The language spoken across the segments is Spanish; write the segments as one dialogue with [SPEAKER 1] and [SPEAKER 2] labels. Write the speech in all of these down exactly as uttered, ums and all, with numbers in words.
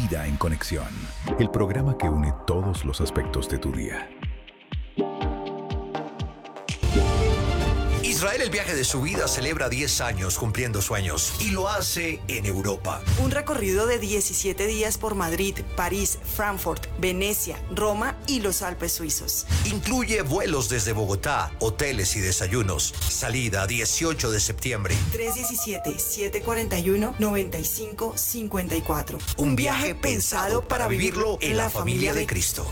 [SPEAKER 1] Vida en Conexión, el programa que une todos los aspectos de tu día.
[SPEAKER 2] Israel, el viaje de su vida, celebra diez años cumpliendo sueños y lo hace en Europa.
[SPEAKER 3] Un recorrido de diecisiete días por Madrid, París, Frankfurt, Venecia, Roma y los Alpes suizos.
[SPEAKER 2] Incluye vuelos desde Bogotá, hoteles y desayunos. Salida dieciocho de septiembre.
[SPEAKER 3] tres diecisiete, siete cuarenta y uno, noventa y cinco cincuenta y cuatro.
[SPEAKER 2] Un viaje pensado para vivirlo en la familia de Cristo.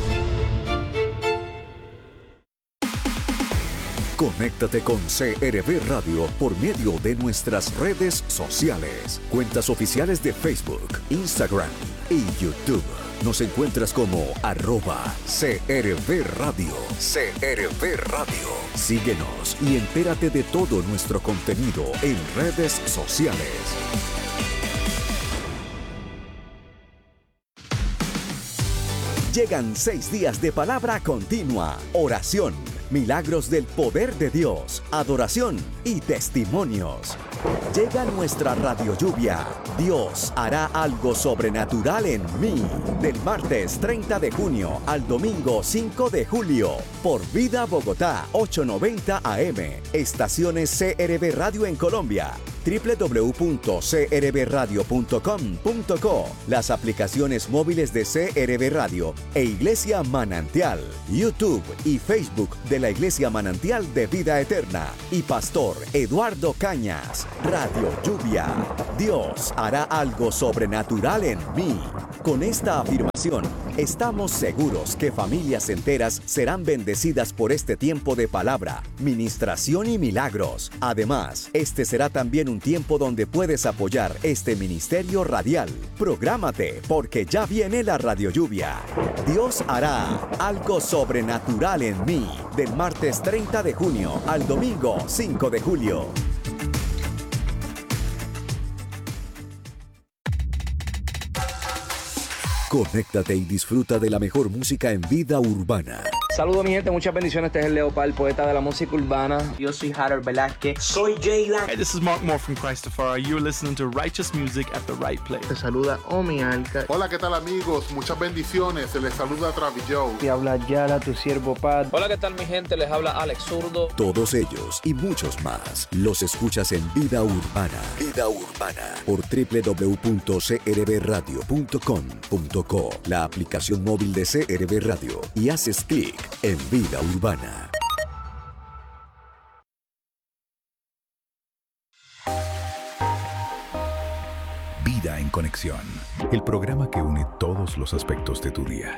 [SPEAKER 4] Conéctate con C R V Radio por medio de nuestras redes sociales, cuentas oficiales de Facebook, Instagram y YouTube. Nos encuentras como arroba C R V Radio. C R V Radio. Síguenos y entérate de todo nuestro contenido en redes sociales. Llegan seis días de palabra continua, oración, milagros del poder de Dios, adoración y testimonios. Llega nuestra radio lluvia. Dios hará algo sobrenatural en mí. Del martes treinta de junio al domingo cinco de julio. Por Vida Bogotá, ochocientos noventa A M. Estaciones C R V Radio en Colombia. doble u doble u doble u punto c r v radio punto com punto co, las aplicaciones móviles de C R V Radio e Iglesia Manantial, YouTube y Facebook de la Iglesia Manantial de Vida Eterna y Pastor Eduardo Cañas. Radio Lluvia. Dios hará algo sobrenatural en mí. Con esta afirmación, estamos seguros que familias enteras serán bendecidas por este tiempo de palabra, ministración y milagros. Además, este será también un tiempo donde puedes apoyar este ministerio radial. Prográmate, porque ya viene la Radio Lluvia. Dios hará algo sobrenatural en mí. Del martes treinta de junio al domingo cinco de julio. Conéctate y disfruta de la mejor música en vida urbana.
[SPEAKER 5] Saludos mi gente, muchas bendiciones. Este es el Leopard, poeta de la música urbana.
[SPEAKER 6] Yo soy Harold Velázquez.
[SPEAKER 7] Soy Jaylan.
[SPEAKER 8] Hey, this is Mark Moore from Christopher. You're listening to righteous music at the right place.
[SPEAKER 9] Te saluda Omi Alca.
[SPEAKER 10] Hola, ¿qué tal amigos? Muchas bendiciones. Se les saluda Travis Joe.
[SPEAKER 11] Te habla Yara, tu siervo Pat.
[SPEAKER 12] Hola, ¿qué tal mi gente? Les habla Alex Zurdo.
[SPEAKER 4] Todos ellos y muchos más los escuchas en Vida Urbana. Vida Urbana por doble u doble u doble u punto c r v radio punto com punto co, la aplicación móvil de C R V Radio, y haces clic en Vida Urbana.
[SPEAKER 1] Vida en Conexión, el programa que une todos los aspectos de tu día.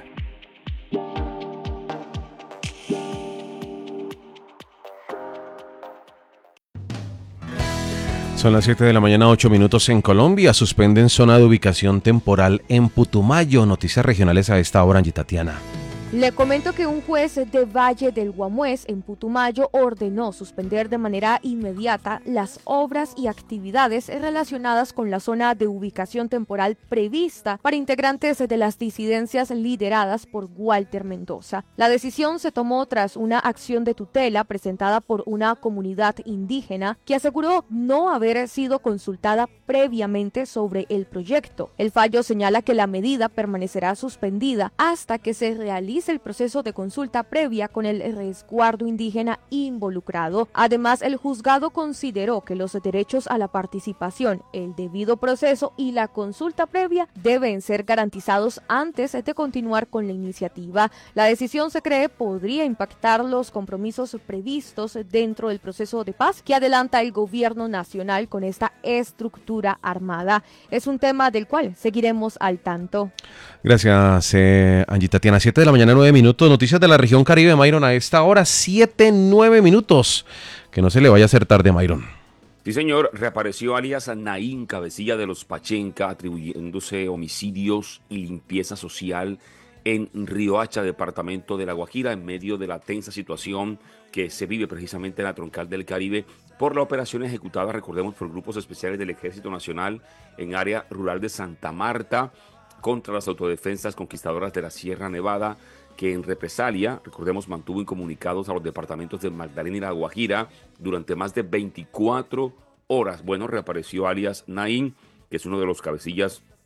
[SPEAKER 13] Son las siete de la mañana, ocho minutos en Colombia. Suspenden zona de ubicación temporal en Putumayo. Noticias regionales a esta hora, Angie Tatiana.
[SPEAKER 14] Le comento que un juez de Valle del Guamués, en Putumayo, ordenó suspender de manera inmediata las obras y actividades relacionadas con la zona de ubicación temporal prevista para integrantes de las disidencias lideradas por Walter Mendoza. La decisión se tomó tras una acción de tutela presentada por una comunidad indígena que aseguró no haber sido consultada previamente sobre el proyecto. El fallo señala que la medida permanecerá suspendida hasta que se realice el proceso de consulta previa con el resguardo indígena involucrado. Además, el juzgado consideró que los derechos a la participación, el debido proceso y la consulta previa deben ser garantizados antes de continuar con la iniciativa. La decisión, se cree, podría impactar los compromisos previstos dentro del proceso de paz que adelanta el gobierno nacional con esta estructura armada. Es un tema del cual seguiremos al tanto.
[SPEAKER 13] Gracias, eh, Angie Tatiana. siete de la mañana, nueve minutos. Noticias de la región Caribe, Myron, a esta hora, siete, nueve minutos. Que no se le vaya a hacer tarde, Myron.
[SPEAKER 15] Sí, señor. Reapareció alias Naín, cabecilla de los Pachenca, atribuyéndose homicidios y limpieza social en Riohacha, departamento de La Guajira, en medio de la tensa situación que se vive precisamente en la troncal del Caribe por la operación ejecutada, recordemos, por grupos especiales del Ejército Nacional en área rural de Santa Marta contra las autodefensas conquistadoras de la Sierra Nevada, que en represalia, recordemos, mantuvo incomunicados a los departamentos de Magdalena y La Guajira durante más de veinticuatro horas. Bueno, reapareció alias Naín, que es uno de los cabecillas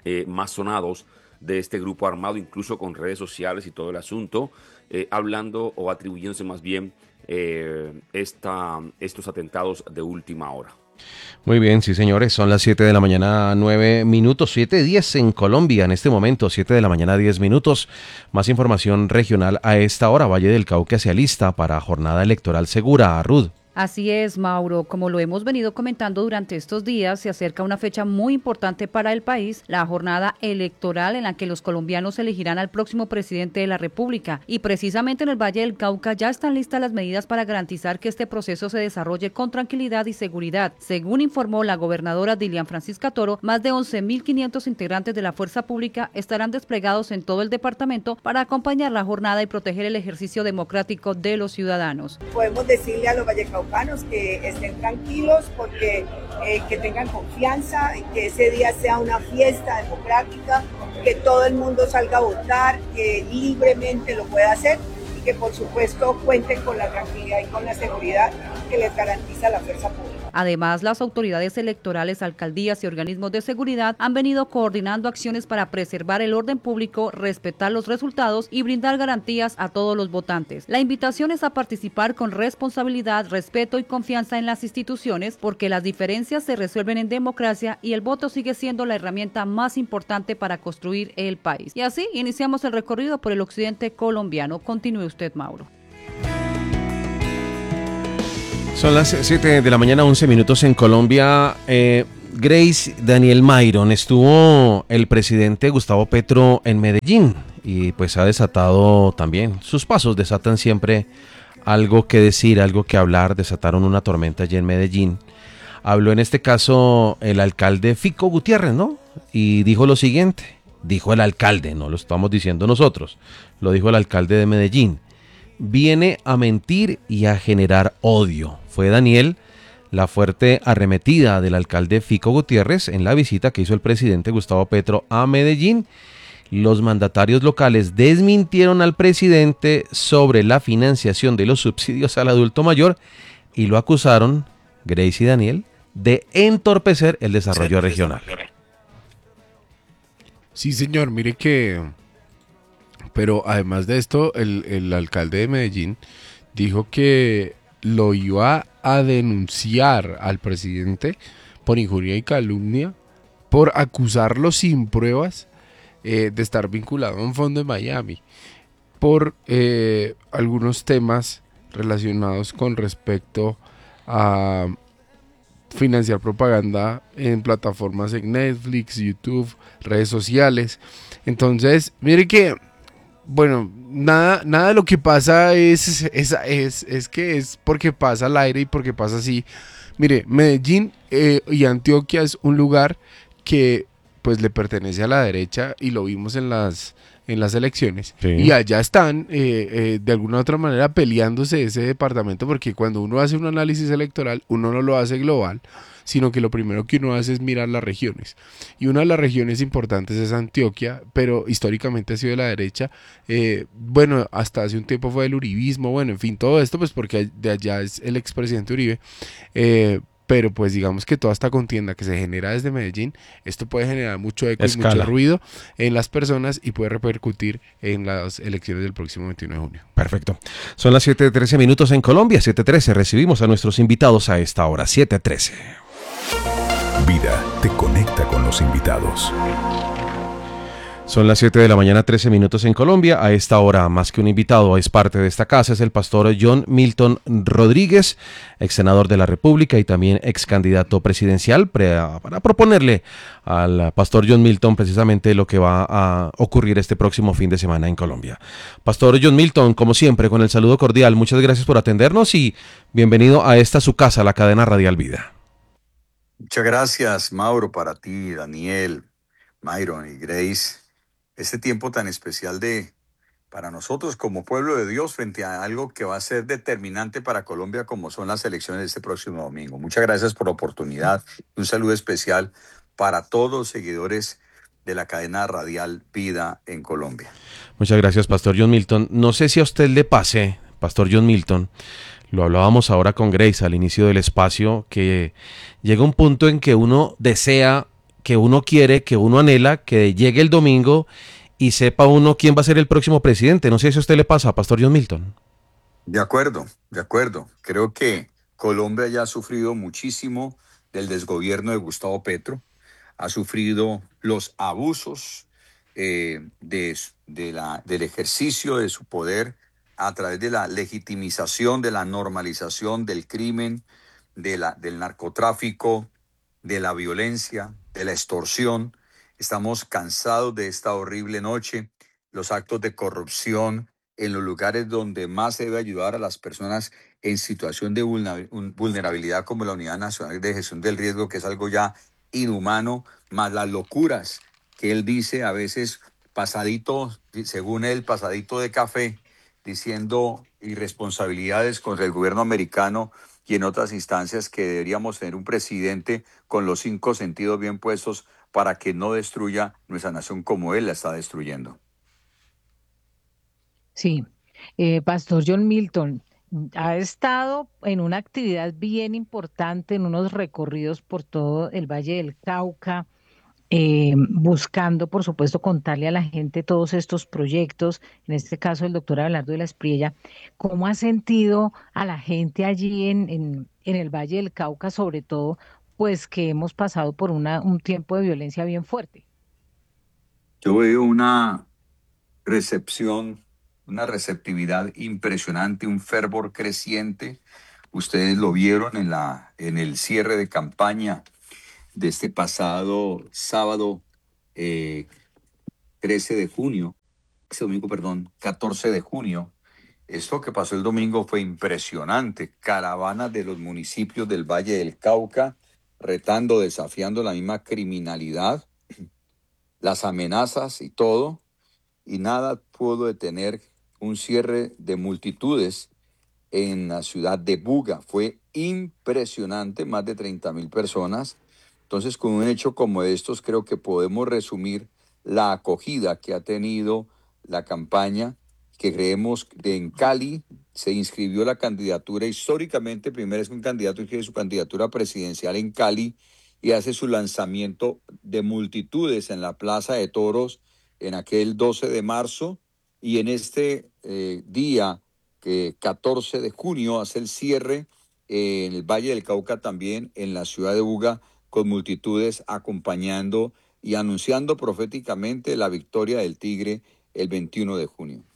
[SPEAKER 15] eh, más sonados de este grupo armado, incluso con redes sociales y todo el asunto, eh, hablando o atribuyéndose más bien eh, esta, estos atentados de última hora.
[SPEAKER 13] Muy bien, sí señores, son las siete de la mañana, nueve minutos, siete diez en Colombia en este momento, siete de la mañana, diez minutos. Más información regional a esta hora. Valle del Cauca se alista para jornada electoral segura. Ruth.
[SPEAKER 6] Así es, Mauro. Como lo hemos venido comentando durante estos días, se acerca una fecha muy importante para el país, la jornada electoral en la que los colombianos elegirán al próximo presidente de la República. Y precisamente en el Valle del Cauca ya están listas las medidas para garantizar que este proceso se desarrolle con tranquilidad y seguridad. Según informó la gobernadora Dilian Francisca Toro, más de once mil quinientos integrantes de la fuerza pública estarán desplegados en todo el departamento para acompañar la jornada y proteger el ejercicio democrático de los ciudadanos.
[SPEAKER 7] Podemos decirle a los vallecaucanos que estén tranquilos, porque eh, que tengan confianza y que ese día sea una fiesta democrática, que todo el mundo salga a votar, que libremente lo pueda hacer y que por supuesto cuenten con la tranquilidad y con la seguridad que les garantiza la fuerza pública.
[SPEAKER 6] Además, las autoridades electorales, alcaldías y organismos de seguridad han venido coordinando acciones para preservar el orden público, respetar los resultados y brindar garantías a todos los votantes. La invitación es a participar con responsabilidad, respeto y confianza en las instituciones, porque las diferencias se resuelven en democracia y el voto sigue siendo la herramienta más importante para construir el país. Y así iniciamos el recorrido por el occidente colombiano. Continúe usted, Mauro.
[SPEAKER 13] Son las siete de la mañana, once minutos en Colombia. Eh, Grace Daniel Myron, estuvo el presidente Gustavo Petro en Medellín y pues ha desatado también, sus pasos desatan siempre algo que decir, algo que hablar. Desataron una tormenta allí en Medellín. Habló en este caso el alcalde Fico Gutiérrez, ¿no? Y dijo lo siguiente, dijo el alcalde, no lo estamos diciendo nosotros, lo dijo el alcalde de Medellín: viene a mentir y a generar odio. Fue Daniel la fuerte arremetida del alcalde Fico Gutiérrez en la visita que hizo el presidente Gustavo Petro a Medellín. Los mandatarios locales desmintieron al presidente sobre la financiación de los subsidios al adulto mayor y lo acusaron, Grace y Daniel, de entorpecer el desarrollo regional.
[SPEAKER 9] Sí, señor, mire que... Pero además de esto, el, el alcalde de Medellín dijo que lo iba a denunciar al presidente por injuria y calumnia, por acusarlo sin pruebas eh, de estar vinculado a un fondo de Miami, por eh, algunos temas relacionados con respecto a financiar propaganda en plataformas en Netflix, YouTube, redes sociales. Entonces, mire que... Bueno, nada, nada de lo que pasa es, es, es, es que es porque pasa al aire y porque pasa así. Mire, Medellín eh, y Antioquia es un lugar que pues le pertenece a la derecha y lo vimos en las, en las elecciones. Sí. Y allá están eh, eh, de alguna u otra manera peleándose ese departamento, porque cuando uno hace un análisis electoral, uno no lo hace global, sino que lo primero que uno hace es mirar las regiones. Y una de las regiones importantes es Antioquia, pero históricamente ha sido de la derecha. Eh, bueno, hasta hace un tiempo fue del uribismo, bueno, en fin, todo esto pues porque de allá es el expresidente Uribe. Eh, pero pues digamos que toda esta contienda que se genera desde Medellín, esto puede generar mucho eco y mucho ruido en las personas y puede repercutir en las elecciones del próximo veintiuno de junio.
[SPEAKER 13] Perfecto. Son las siete trece minutos en Colombia, siete trece. Recibimos a nuestros invitados a esta hora, siete trece.
[SPEAKER 1] Vida te conecta con los invitados.
[SPEAKER 13] Son las siete de la mañana, trece minutos en Colombia. A esta hora, más que un invitado, es parte de esta casa, es el pastor John Milton Rodríguez, ex senador de la República y también ex candidato presidencial, para proponerle al pastor John Milton precisamente lo que va a ocurrir este próximo fin de semana en Colombia. Pastor John Milton, como siempre, con el saludo cordial, muchas gracias por atendernos y bienvenido a esta su casa, la cadena Radial Vida.
[SPEAKER 16] Muchas gracias, Mauro, para ti, Daniel, Myron y Grace. Este tiempo tan especial de para nosotros como pueblo de Dios frente a algo que va a ser determinante para Colombia, como son las elecciones de este próximo domingo. Muchas gracias por la oportunidad. Un saludo especial para todos los seguidores de la cadena Radial Vida en Colombia.
[SPEAKER 13] Muchas gracias, Pastor John Milton. No sé si a usted le pase, Pastor John Milton, lo hablábamos ahora con Grace al inicio del espacio, que llega un punto en que uno desea que uno quiere, que uno anhela, que llegue el domingo y sepa uno quién va a ser el próximo presidente. No sé si a usted le pasa, Pastor John Milton.
[SPEAKER 16] De acuerdo, de acuerdo. Creo que Colombia ya ha sufrido muchísimo del desgobierno de Gustavo Petro, ha sufrido los abusos eh, de, de la, del ejercicio de su poder a través de la legitimización, de la normalización del crimen, de la, del narcotráfico, de la violencia, de la extorsión. Estamos cansados de esta horrible noche, los actos de corrupción en los lugares donde más se debe ayudar a las personas en situación de vulnerabilidad, como la Unidad Nacional de Gestión del Riesgo, que es algo ya inhumano, más las locuras que él dice a veces pasadito, según él, pasadito de café, diciendo irresponsabilidades contra el gobierno americano y en otras instancias que deberíamos tener un presidente con los cinco sentidos bien puestos para que no destruya nuestra nación como él la está destruyendo.
[SPEAKER 17] Sí, eh, Pastor John Milton ha estado en una actividad bien importante, en unos recorridos por todo el Valle del Cauca, eh, buscando, por supuesto, contarle a la gente todos estos proyectos, en este caso el doctor Abelardo de la Espriella. ¿Cómo ha sentido a la gente allí en, en, en el Valle del Cauca, sobre todo, pues que hemos pasado por una, un tiempo de violencia bien fuerte?
[SPEAKER 16] Yo veo una recepción, una receptividad impresionante, un fervor creciente. Ustedes lo vieron en, la, en el cierre de campaña de este pasado sábado eh, trece de junio, este domingo, perdón, catorce de junio. Esto que pasó el domingo fue impresionante. Caravanas de los municipios del Valle del Cauca, retando, desafiando la misma criminalidad, las amenazas y todo, y nada pudo detener un cierre de multitudes en la ciudad de Buga. Fue impresionante, más de treinta mil personas. Entonces, con un hecho como estos, creo que podemos resumir la acogida que ha tenido la campaña, que creemos que en Cali se inscribió la candidatura históricamente, primero es un candidato que inscribe su candidatura presidencial en Cali y hace su lanzamiento de multitudes en la Plaza de Toros en aquel doce de marzo, y en este eh, día, que catorce de junio, hace el cierre eh, en el Valle del Cauca, también en la ciudad de Buga, con multitudes acompañando y anunciando proféticamente la victoria del Tigre el veintiuno de junio.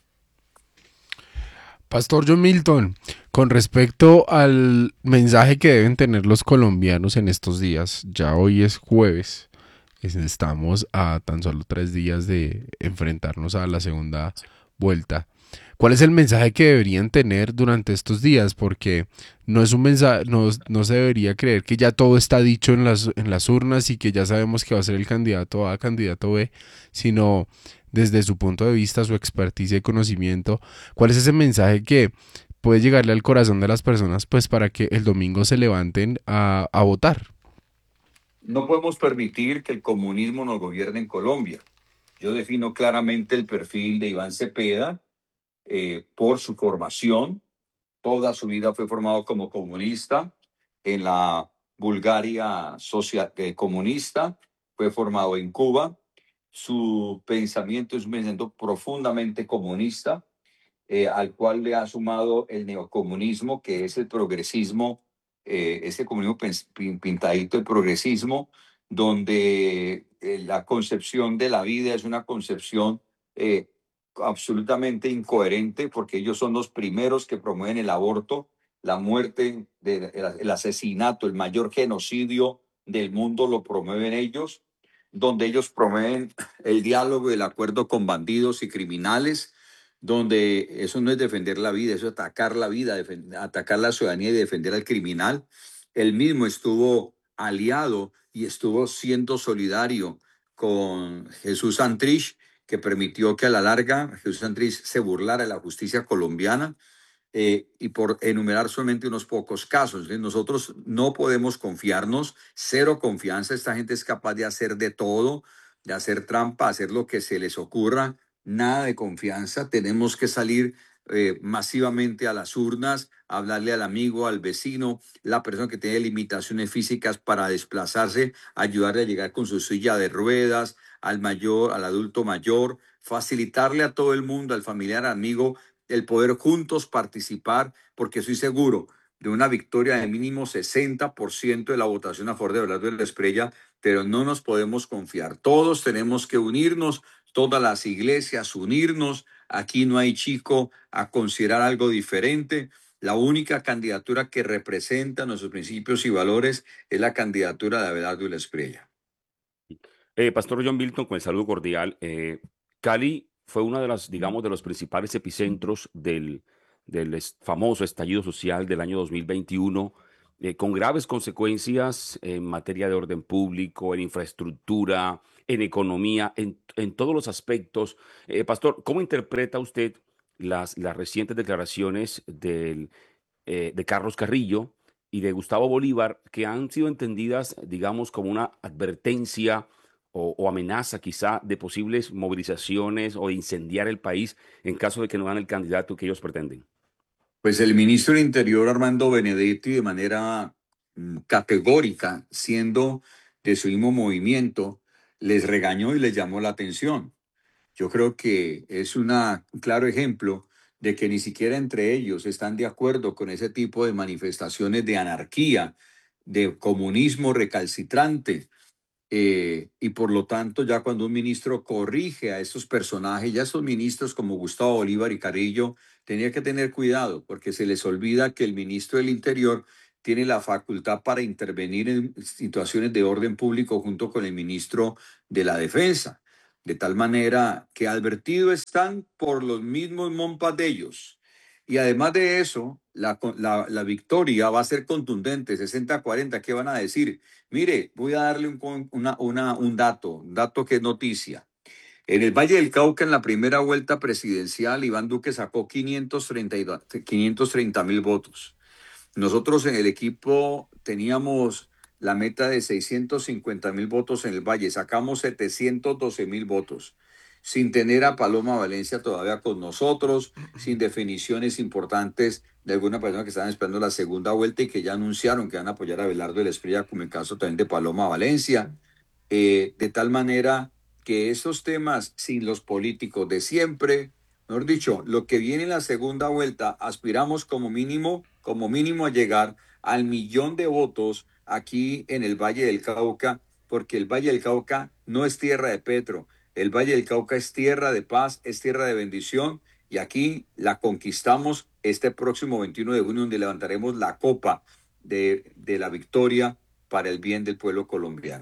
[SPEAKER 9] Pastor John Milton, con respecto al mensaje que deben tener los colombianos en estos días, ya hoy es jueves, estamos a tan solo tres días de enfrentarnos a la segunda vuelta. ¿Cuál es el mensaje que deberían tener durante estos días? Porque no es un mensaje, no, no se debería creer que ya todo está dicho en las, en las urnas y que ya sabemos que va a ser el candidato A, candidato B, sino desde su punto de vista, su experticia y conocimiento. ¿Cuál es ese mensaje que puede llegarle al corazón de las personas, pues, para que el domingo se levanten a, a votar?
[SPEAKER 16] No podemos permitir que el comunismo nos gobierne en Colombia. Yo defino claramente el perfil de Iván Cepeda eh, por su formación. Toda su vida fue formado como comunista en la Bulgaria social, eh, comunista, fue formado en Cuba. Su pensamiento es un pensamiento profundamente comunista, eh, al cual le ha sumado el neocomunismo, que es el progresismo, eh, ese comunismo pintadito, el progresismo, donde eh, la concepción de la vida es una concepción eh, absolutamente incoherente, porque ellos son los primeros que promueven el aborto, la muerte, de, el, el asesinato, el mayor genocidio del mundo lo promueven ellos, donde ellos promueven el diálogo y el acuerdo con bandidos y criminales, donde eso no es defender la vida, eso es atacar la vida, defender, atacar la ciudadanía y defender al criminal. Él mismo estuvo aliado y estuvo siendo solidario con Jesús Santrich, que permitió que a la larga Jesús Santrich se burlara de la justicia colombiana, eh, y por enumerar solamente unos pocos casos. ¿eh? Nosotros no podemos confiarnos, cero confianza. Esta gente es capaz de hacer de todo, de hacer trampa, hacer lo que se les ocurra. Nada de confianza. Tenemos que salir eh, masivamente a las urnas, hablarle al amigo, al vecino, la persona que tiene limitaciones físicas para desplazarse, ayudarle a llegar con su silla de ruedas, al mayor, al adulto mayor, facilitarle a todo el mundo, al familiar, amigo, el poder juntos participar, porque estoy seguro de una victoria de mínimo sesenta por ciento de la votación a favor de Abelardo de la Espriella, pero no nos podemos confiar. Todos tenemos que unirnos, todas las iglesias unirnos. Aquí no hay chico a considerar algo diferente. La única candidatura que representa nuestros principios y valores es la candidatura de Abelardo de la Espriella.
[SPEAKER 15] Eh, Pastor John Milton, con el saludo cordial. Eh, Cali fue uno de los, digamos, de los principales epicentros del, del es- famoso estallido social del año dos mil veintiuno, eh, con graves consecuencias en materia de orden público, en infraestructura, en economía, en, en todos los aspectos. Eh, Pastor, ¿cómo interpreta usted las, las recientes declaraciones del, eh, de Carlos Carrillo y de Gustavo Bolívar, que han sido entendidas, digamos, como una advertencia o, o amenaza quizá de posibles movilizaciones o de incendiar el país en caso de que no gane el candidato que ellos pretenden?
[SPEAKER 16] Pues el ministro del Interior, Armando Benedetti, de manera mm, categórica, siendo de su mismo movimiento, les regañó y les llamó la atención. Yo creo que es una- un claro ejemplo de que ni siquiera entre ellos están de acuerdo con ese tipo de manifestaciones de anarquía, de comunismo recalcitrante. Eh, y por lo tanto, ya cuando un ministro corrige a estos personajes, ya esos ministros como Gustavo Bolívar y Carrillo, tenía que tener cuidado porque se les olvida que el ministro del Interior tiene la facultad para intervenir en situaciones de orden público junto con el ministro de la Defensa. De tal manera que advertido están por los mismos mompas de ellos. Y además de eso, la, la, la victoria va a ser contundente, sesenta a cuarenta. ¿Qué van a decir? Mire, voy a darle un, una, una, un dato, un dato que es noticia. En el Valle del Cauca, en la primera vuelta presidencial, Iván Duque sacó quinientos treinta mil votos. Nosotros en el equipo teníamos la meta de seiscientos cincuenta mil votos en el Valle, sacamos setecientos doce mil votos, sin tener a Paloma Valencia todavía con nosotros, sin definiciones importantes de alguna persona que estaban esperando la segunda vuelta y que ya anunciaron que van a apoyar a Abelardo de la Espriella, como el caso también de Paloma Valencia, eh, de tal manera que esos temas sin los políticos de siempre, mejor dicho, lo que viene en la segunda vuelta, aspiramos como mínimo, como mínimo a llegar al millón de votos aquí en el Valle del Cauca, porque el Valle del Cauca no es tierra de Petro, el Valle del Cauca es tierra de paz, es tierra de bendición, y aquí la conquistamos este próximo veintiuno de junio, donde levantaremos la copa de, de la victoria para el bien del pueblo colombiano.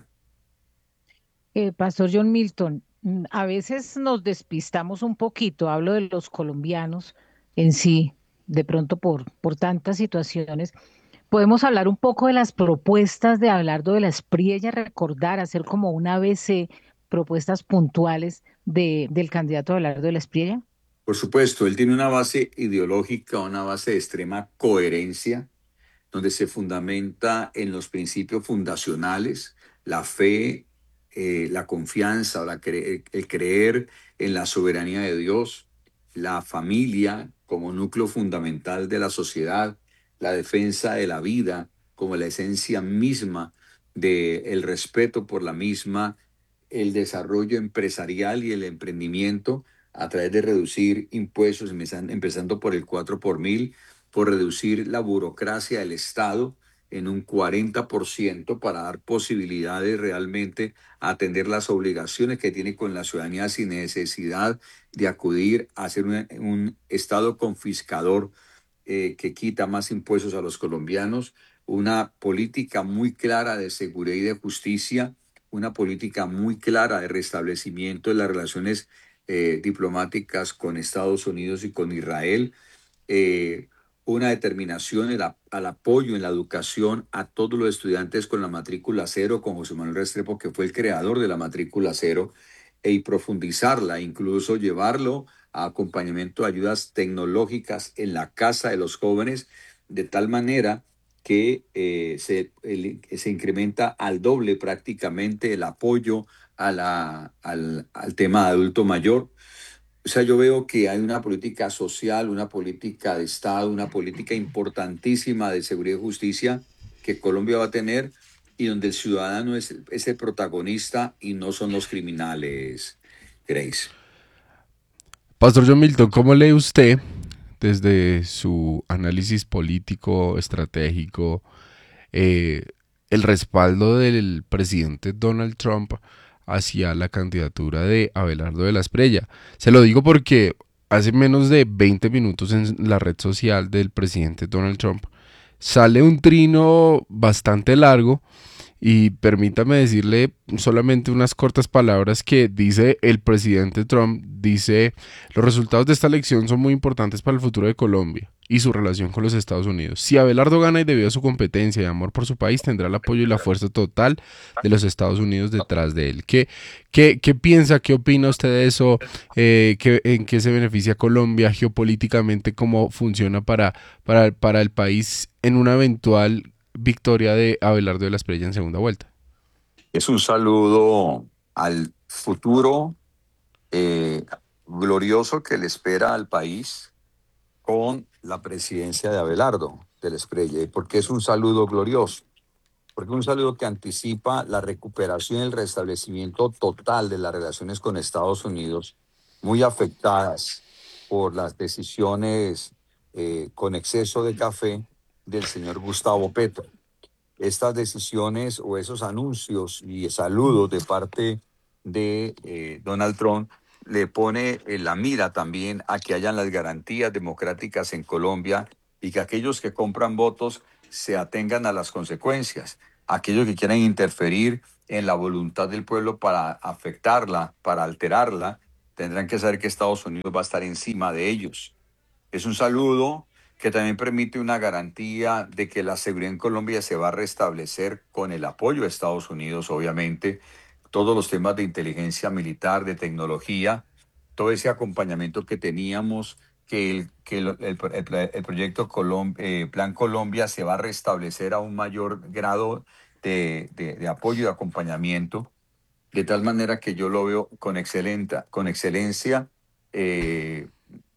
[SPEAKER 17] Eh, Pastor John Milton, mm, a veces nos despistamos un poquito, hablo de los colombianos en sí, de pronto por, por tantas situaciones. Podemos hablar un poco de las propuestas de Abelardo de la Espriella, recordar, hacer como una A B C, propuestas puntuales de, del candidato Abelardo de la Espriella.
[SPEAKER 16] Por supuesto, él tiene una base ideológica, una base de extrema coherencia, donde se fundamenta en los principios fundacionales, la fe, eh, la confianza, la cre el creer en la soberanía de Dios, la familia como núcleo fundamental de la sociedad, la defensa de la vida como la esencia misma del respeto por la misma, el desarrollo empresarial y el emprendimiento a través de reducir impuestos, empezando por el cuatro por mil, por reducir la burocracia del Estado en un cuarenta por ciento para dar posibilidades realmente a atender las obligaciones que tiene con la ciudadanía sin necesidad de acudir a ser un, un Estado confiscador eh, que quita más impuestos a los colombianos, una política muy clara de seguridad y de justicia, una política muy clara de restablecimiento de las relaciones eh, diplomáticas con Estados Unidos y con Israel, eh, una determinación el, al apoyo en la educación a todos los estudiantes con la matrícula cero, con José Manuel Restrepo, que fue el creador de la matrícula cero, e, y profundizarla, incluso llevarlo a acompañamiento de ayudas tecnológicas en la casa de los jóvenes, de tal manera que eh, se, el, se incrementa al doble prácticamente el apoyo a la, al, al tema de adulto mayor. O sea, yo veo que hay una política social, una política de Estado, una política importantísima de seguridad y justicia que Colombia va a tener y donde el ciudadano es, es el protagonista y no son los criminales, Grace.
[SPEAKER 9] Pastor John Milton, ¿cómo lee usted desde su análisis político, estratégico, eh, el respaldo del presidente Donald Trump hacia la candidatura de Abelardo de la Espriella? Se lo digo porque hace menos de veinte minutos en la red social del presidente Donald Trump sale un trino bastante largo y permítame decirle solamente unas cortas palabras que dice el presidente Trump. Dice: los resultados de esta elección son muy importantes para el futuro de Colombia y su relación con los Estados Unidos. Si Abelardo gana y debido a su competencia y amor por su país, tendrá el apoyo y la fuerza total de los Estados Unidos detrás de él. ¿Qué, qué, qué piensa, qué opina usted de eso? Eh, ¿qué, ¿En qué se beneficia Colombia geopolíticamente? ¿Cómo funciona para, para, para el país en una eventual victoria de Abelardo de la Espriella en segunda vuelta?
[SPEAKER 16] Es un saludo al futuro eh, glorioso que le espera al país con la presidencia de Abelardo de la Espriella. ¿Y por qué es un saludo glorioso? Porque es un saludo que anticipa la recuperación y el restablecimiento total de las relaciones con Estados Unidos, muy afectadas por las decisiones eh, con exceso de café del señor Gustavo Petro. Estas decisiones o esos anuncios y saludos de parte de eh, Donald Trump le pone eh, la mira también a que hayan las garantías democráticas en Colombia y que aquellos que compran votos se atengan a las consecuencias. Aquellos que quieran interferir en la voluntad del pueblo para afectarla, para alterarla, tendrán que saber que Estados Unidos va a estar encima de ellos. Es un saludo que también permite una garantía de que la seguridad en Colombia se va a restablecer con el apoyo de Estados Unidos, obviamente. Todos los temas de inteligencia militar, de tecnología, todo ese acompañamiento que teníamos, que el, que el, el, el, el proyecto Colom- eh, Plan Colombia se va a restablecer a un mayor grado de, de, de apoyo y de acompañamiento, de tal manera que yo lo veo con, excelente, con excelencia, eh,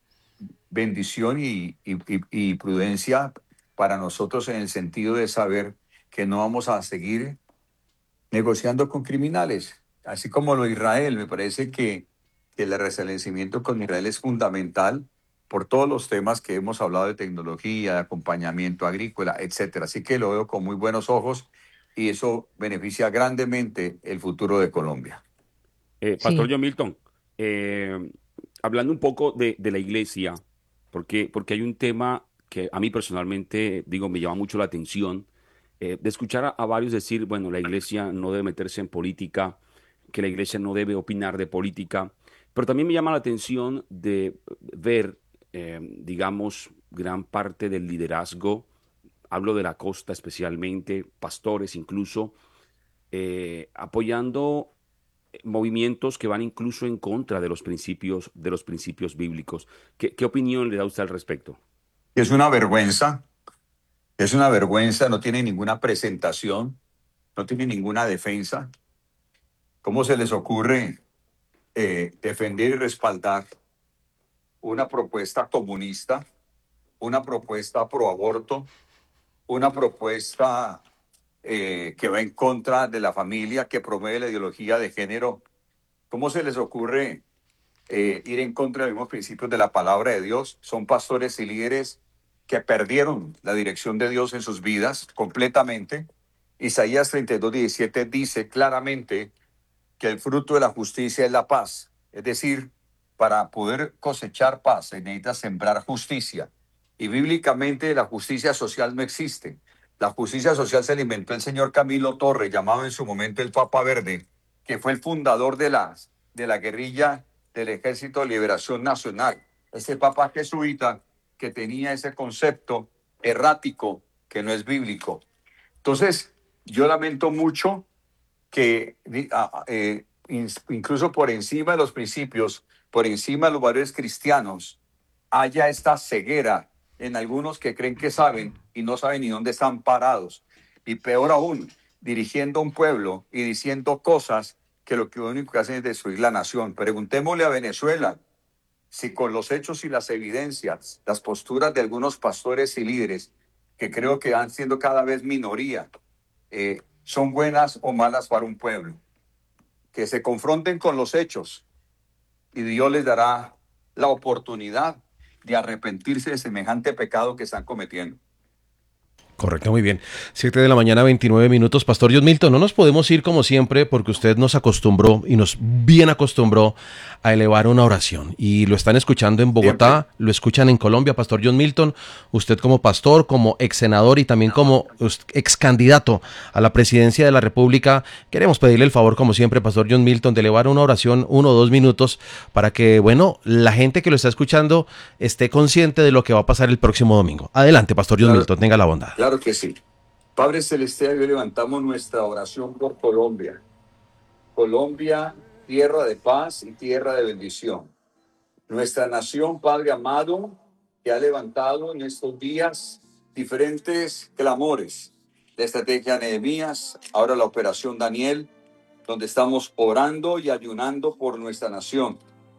[SPEAKER 16] bendición y, y, y prudencia para nosotros en el sentido de saber que no vamos a seguir negociando con criminales, así como lo de Israel. Me parece que, que el restablecimiento con Israel es fundamental por todos los temas que hemos hablado de tecnología, de acompañamiento agrícola, etcétera. Así que lo veo con muy buenos ojos y eso beneficia grandemente el futuro de Colombia.
[SPEAKER 15] Eh, Pastor
[SPEAKER 17] Sí.
[SPEAKER 15] John Milton, eh, hablando un poco de, de la iglesia, porque, porque hay un tema que a mí personalmente, digo, me llama mucho la atención, eh, de escuchar a, a varios decir, bueno, la iglesia no debe meterse en política, que la iglesia no debe opinar de política, pero también me llama la atención de ver, eh, digamos, gran parte del liderazgo, hablo de la costa especialmente, pastores incluso, eh, apoyando movimientos que van incluso en contra de los principios, de los principios bíblicos. ¿Qué, qué opinión le da usted al respecto?
[SPEAKER 16] Es una vergüenza, es una vergüenza, no tiene ninguna presentación, no tiene ninguna defensa. ¿Cómo se les ocurre eh, defender y respaldar una propuesta comunista, una propuesta pro aborto, una propuesta eh, que va en contra de la familia, que promueve la ideología de género? ¿Cómo se les ocurre eh, ir en contra de los mismos principios de la palabra de Dios? Son pastores y líderes que perdieron la dirección de Dios en sus vidas completamente. Isaías treinta y dos, diecisiete dice claramente que el fruto de la justicia es la paz. Es decir, para poder cosechar paz se necesita sembrar justicia. Y bíblicamente la justicia social no existe. La justicia social se la inventó el señor Camilo Torre, llamado en su momento el Papa Verde, que fue el fundador de la, de la guerrilla del Ejército de Liberación Nacional. Ese papa jesuita que tenía ese concepto errático que no es bíblico. Entonces, yo lamento mucho que eh, incluso por encima de los principios, por encima de los valores cristianos, haya esta ceguera en algunos que creen que saben y no saben ni dónde están parados. Y peor aún, dirigiendo a un pueblo y diciendo cosas que lo que único que hacen es destruir la nación. Preguntémosle a Venezuela, si con los hechos y las evidencias, las posturas de algunos pastores y líderes, que creo que van siendo cada vez minoría, eh, son buenas o malas para un pueblo. Que se confronten con los hechos y Dios les dará la oportunidad de arrepentirse de semejante pecado que están cometiendo.
[SPEAKER 13] Correcto, muy bien. Siete de la mañana, veintinueve minutos. Pastor John Milton, no nos podemos ir como siempre porque usted nos acostumbró y nos bien acostumbró a elevar una oración. Y lo están escuchando en Bogotá, siempre. Lo escuchan en Colombia. Pastor John Milton, usted como pastor, como ex senador y también como ex candidato a la presidencia de la República, queremos pedirle el favor, como siempre, Pastor John Milton, de elevar una oración, uno o dos minutos, para que, bueno, la gente que lo está escuchando esté consciente de lo que va a pasar el próximo domingo. Adelante, Pastor John
[SPEAKER 16] claro.
[SPEAKER 13] Milton, tenga la bondad.
[SPEAKER 16] Claro. Claro que sí. Padre Celestial, hoy levantamos nuestra oración por Colombia. Colombia, tierra de paz y tierra de bendición. Nuestra nación, Padre amado, que ha levantado en estos días diferentes clamores. La estrategia Nehemías, ahora la operación Daniel, donde estamos orando y ayunando por nuestra nación.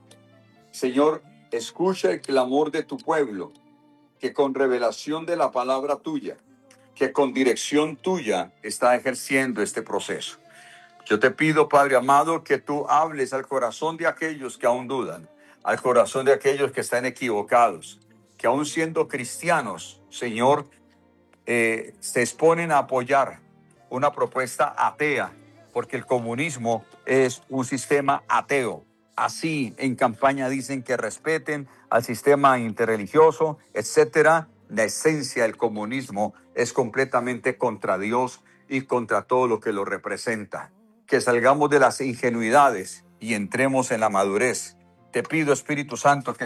[SPEAKER 16] Señor, escucha el clamor de tu pueblo, que con revelación de la palabra tuya, que con dirección tuya está ejerciendo este proceso. Yo te pido, Padre amado, que tú hables al corazón de aquellos que aún dudan, al corazón de aquellos que están equivocados, que aún siendo cristianos, Señor, eh, se exponen a apoyar una propuesta atea, porque el comunismo es un sistema ateo. Así en campaña dicen que respeten al sistema interreligioso, etcétera. La esencia del comunismo es completamente contra Dios y contra todo lo que lo representa. Que salgamos de las ingenuidades y entremos en la madurez. Te pido, Espíritu Santo, que